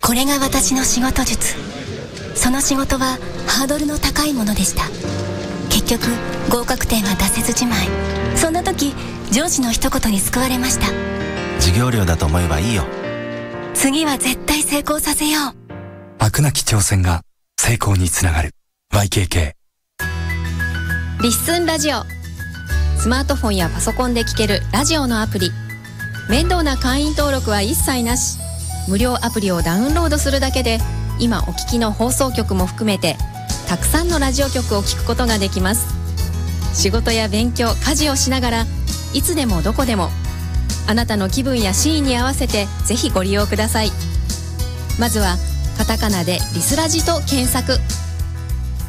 これが私の仕事術。その仕事はハードルの高いものでした。結局合格点は出せずじまい。そんな時上司の一言に救われました。 授業料だと思えばいいよ。 次は絶対成功させよう。 飽くなき挑戦が成功につながる。 YKK リッスンラジオ。スマートフォンやパソコンで聴けるラジオのアプリ。面倒な会員登録は一切なし。無料アプリをダウンロードするだけで今お聞きの放送局も含めてたくさんのラジオ局を聴くことができます。仕事や勉強、家事をしながらいつでもどこでもあなたの気分やシーンに合わせてぜひご利用ください。まずはカタカナでリスラジと検索。